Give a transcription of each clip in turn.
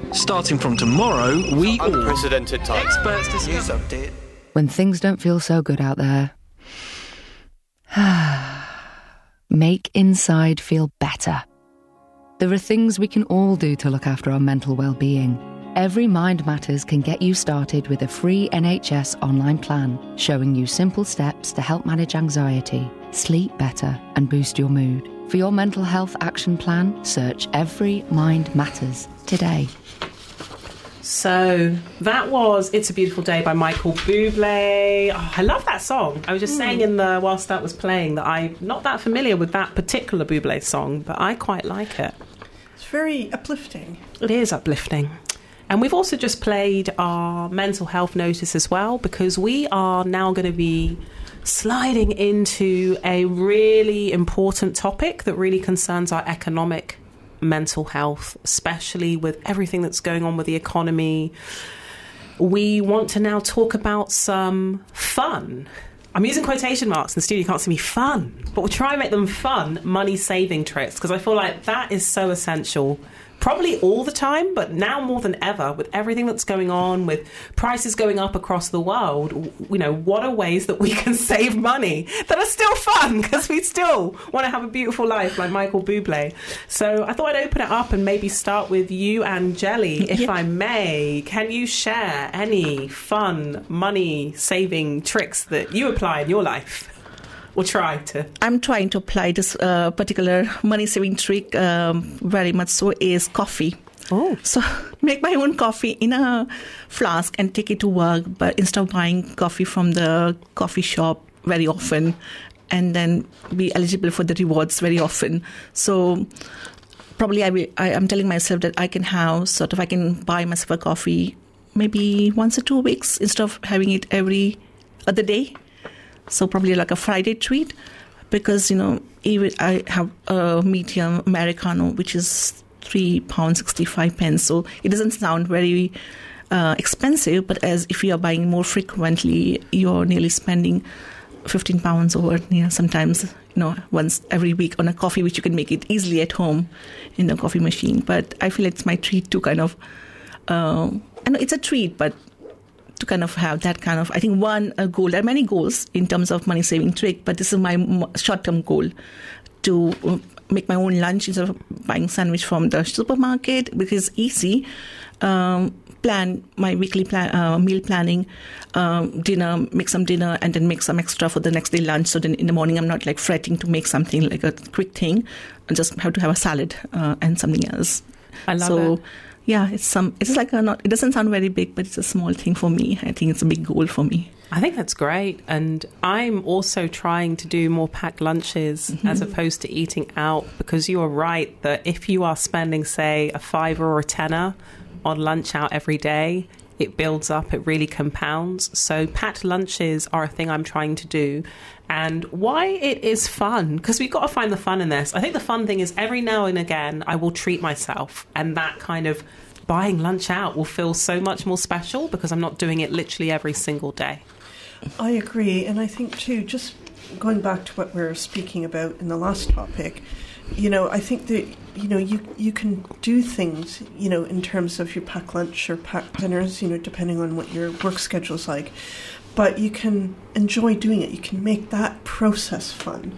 Starting from tomorrow, we all... Unprecedented time. Experts discuss... News update. When things don't feel so good out there, make inside feel better. There are things we can all do to look after our mental well-being. Every Mind Matters can get you started with a free NHS online plan, showing you simple steps to help manage anxiety, sleep better, and boost your mood. For your mental health action plan, search Every Mind Matters today. So that was It's a Beautiful Day by Michael Bublé. Oh, I love that song. I was just saying whilst that was playing that I'm not that familiar with that particular Bublé song, but I quite like it. It's very uplifting. It is uplifting. And we've also just played our mental health notice as well, because we are now going to be sliding into a really important topic that really concerns our economic mental health, especially with everything that's going on with the economy. We want to now talk about some fun. I'm using quotation marks in the studio, you can't see me, fun. But we'll try and make them fun money-saving tricks, because I feel like that is so essential. Probably all the time, but now more than ever, with everything that's going on, with prices going up across the world, you know, what are ways that we can save money that are still fun, because we still want to have a beautiful life like Michael Bublé. So I thought I'd open it up and maybe start with you, Angeli, if I may. Can you share any fun money-saving tricks that you apply in your life? Or try to. I'm trying to apply this particular money-saving trick very much so is coffee. Oh. So make my own coffee in a flask and take it to work, but instead of buying coffee from the coffee shop very often and then be eligible for the rewards very often. So probably I'm telling myself that I can buy myself a coffee maybe once or 2 weeks instead of having it every other day. So probably like a Friday treat, because, you know, even I have a medium Americano, which is £3.65. So it doesn't sound very expensive, but as if you are buying more frequently, you're nearly spending £15 or sometimes, once every week on a coffee, which you can make it easily at home in the coffee machine. But I feel it's my treat to kind of, I know it's a treat, but to kind of have that kind of, I think one goal, there are many goals in terms of money saving trick, but this is my short-term goal, to make my own lunch instead of buying sandwich from the supermarket, because it's easy. Plan my weekly meal planning, dinner, make some dinner, and then make some extra for the next day lunch. So then in the morning, I'm not like fretting to make something like a quick thing. I just have to have a salad and something else. I love it. Yeah, it doesn't sound very big, but it's a small thing for me. I think it's a big goal for me. I think that's great. And I'm also trying to do more packed lunches as opposed to eating out, because you are right that if you are spending, say, a £5 or a tenner on lunch out every day, it builds up, it really compounds. So packed lunches are a thing I'm trying to do. And why it is fun, because we've got to find the fun in this. I think the fun thing is every now and again I will treat myself, and that kind of buying lunch out will feel so much more special because I'm not doing it literally every single day. I agree. And I think too, just going back to what we were speaking about in the last topic, I think that, you can do things, in terms of your packed lunch or packed dinners, depending on what your work schedule's like. But you can enjoy doing it. You can make that process fun.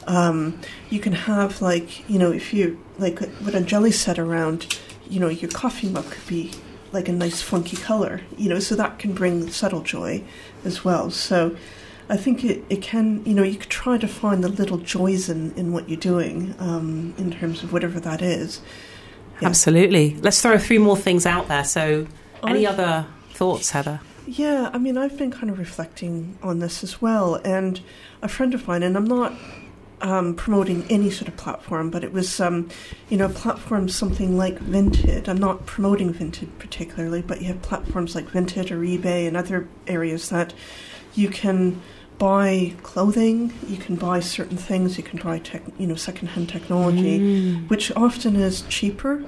You can have, if you, like what Angeli said around, your coffee mug could be like a nice funky colour, so that can bring subtle joy as well. So I think it can, you could try to find the little joys in what you're doing, in terms of whatever that is. Yeah. Absolutely. Let's throw a few more things out there. So any other thoughts, Heather? Yeah, I mean, I've been kind of reflecting on this as well. And a friend of mine, and I'm not promoting any sort of platform, but it was, a platform something like Vinted. I'm not promoting Vinted particularly, but you have platforms like Vinted or eBay and other areas that you can buy clothing, you can buy certain things, you can buy secondhand technology, which often is cheaper.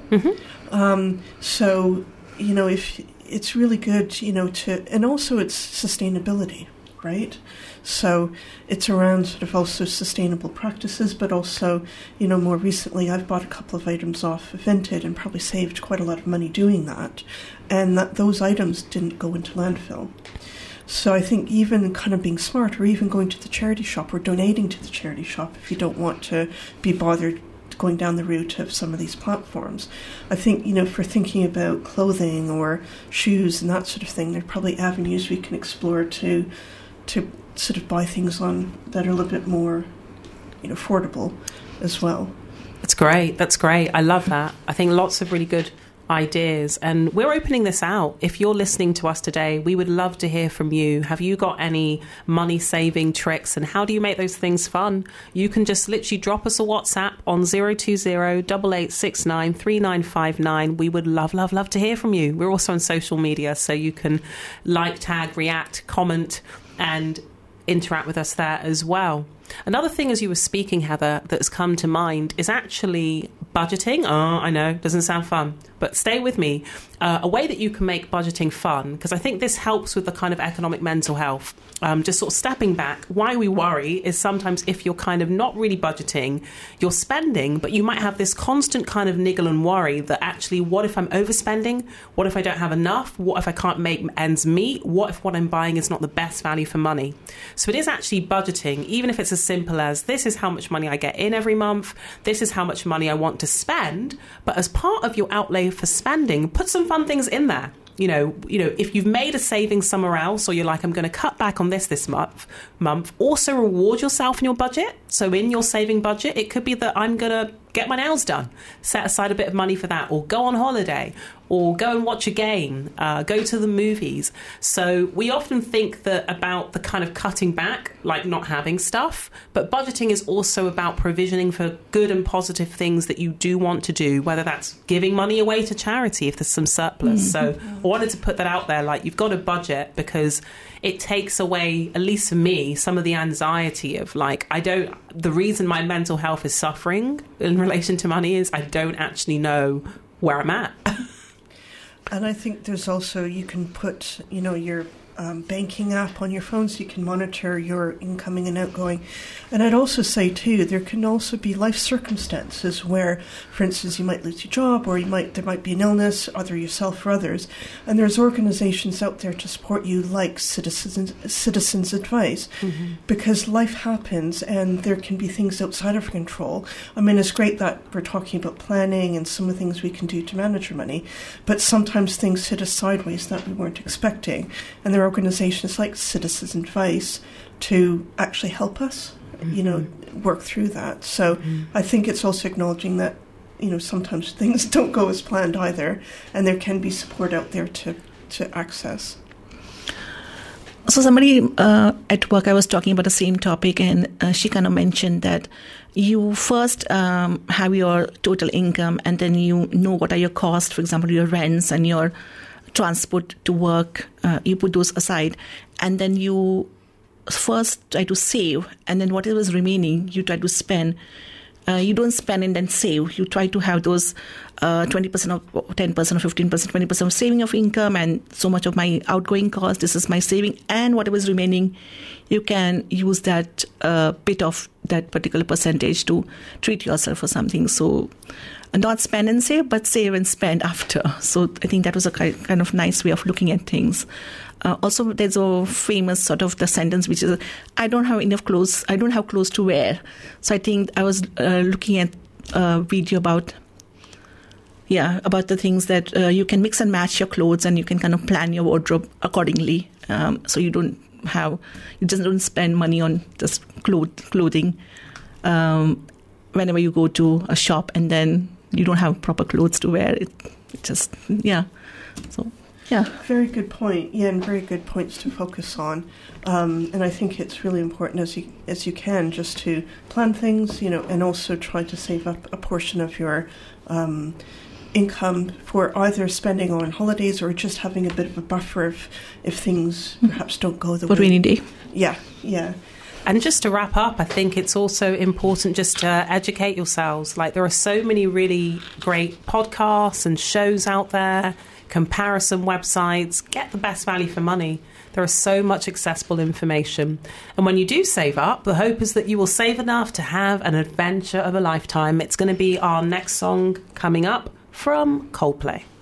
So, if it's really good, and also it's sustainability. right? So it's around sort of also sustainable practices, but also, more recently I've bought a couple of items off Vinted and probably saved quite a lot of money doing that, and that those items didn't go into landfill. So I think even kind of being smart, or even going to the charity shop or donating to the charity shop if you don't want to be bothered going down the route of some of these platforms. I think, if we're thinking about clothing or shoes and that sort of thing, there are probably avenues we can explore to sort of buy things on that are a little bit more, affordable as well. That's great. I love that. I think lots of really good ideas, and we're opening this out. If you're listening to us today, we would love to hear from you. Have you got any money saving tricks, and how do you make those things fun? You can just literally drop us a WhatsApp on 020-8869-3959. We would love to hear from you. We're also on social media, so you can like, tag, react, comment, and interact with us there as well. Another thing, as you were speaking, Heather, that's come to mind is actually budgeting. I know, doesn't sound fun, but stay with me. A way that you can make budgeting fun, because I think this helps with the kind of economic mental health. Just sort of stepping back, why we worry is sometimes if you're kind of not really budgeting, you're spending, but you might have this constant kind of niggle and worry that actually, what if I'm overspending? What if I don't have enough? What if I can't make ends meet? What if what I'm buying is not the best value for money? So it is actually budgeting, even if it's as simple as, this is how much money I get in every month, this is how much money I want to spend, but as part of your outlay for spending, put some fun things in there. If you've made a saving somewhere else, or you're like, I'm going to cut back on this month, also reward yourself in your budget. So in your saving budget, it could be that I'm going to get my nails done, set aside a bit of money for that, or go on holiday, or go and watch a game, go to the movies. So we often think that about the kind of cutting back, like not having stuff, but budgeting is also about provisioning for good and positive things that you do want to do, whether that's giving money away to charity if there's some surplus. So I wanted to put that out there, like, you've got a budget, because it takes away, at least for me, some of the anxiety of like, the reason my mental health is suffering in relation to money is I don't actually know where I'm at. And I think there's also, you can put, your banking app on your phone so you can monitor your incoming and outgoing. And I'd also say, too, there can also be life circumstances where, for instance, you might lose your job, or there might be an illness, either yourself or others. And there's organizations out there to support you, like Citizens Advice, because life happens and there can be things outside of control. I mean, it's great that we're talking about planning and some of the things we can do to manage our money, but sometimes things hit us sideways that we weren't expecting. And there are organizations like Citizens Advice to actually help us, work through that. So I think it's also acknowledging that, sometimes things don't go as planned either, and there can be support out there to access. So somebody at work, I was talking about the same topic, and she kind of mentioned that you first have your total income, and then you know what are your costs, for example, your rents and your transport to work, you put those aside, and then you first try to save, and then whatever is remaining you try to spend. You don't spend and then save. You try to have those 20% or 10% or 15%, 20% of saving of income, and so much of my outgoing cost, this is my saving, and whatever is remaining, you can use that bit of that particular percentage to treat yourself for something. So not spend and save, but save and spend after. So I think that was a kind of nice way of looking at things. Also, there's a famous sort of the sentence which is, I don't have enough clothes, I don't have clothes to wear. So I think I was looking at a video about the things that you can mix and match your clothes, and you can kind of plan your wardrobe accordingly. So you don't spend money on just clothing whenever you go to a shop and then you don't have proper clothes to wear. Very good point. Yeah, and very good points to focus on. And I think it's really important as you can just to plan things, and also try to save up a portion of your income for either spending on holidays or just having a bit of a buffer if things perhaps don't go the way. For rainy day. Yeah. And just to wrap up, I think it's also important just to educate yourselves. Like, there are so many really great podcasts and shows out there, comparison websites. Get the best value for money. There is so much accessible information. And when you do save up, the hope is that you will save enough to have an adventure of a lifetime. It's going to be our next song coming up from Coldplay.